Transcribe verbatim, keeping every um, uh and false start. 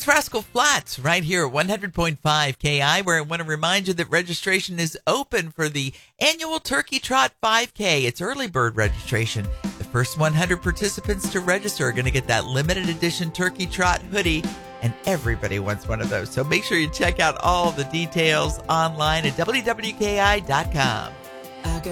That's Rascal Flatts right here at one hundred point five K I, where I want to remind you that registration is open for the annual Turkey Trot five K. It's early bird registration. The first one hundred participants to register are going to get that limited edition Turkey Trot hoodie, and everybody wants one of those. So make sure you check out all the details online at W W K I dot com. I got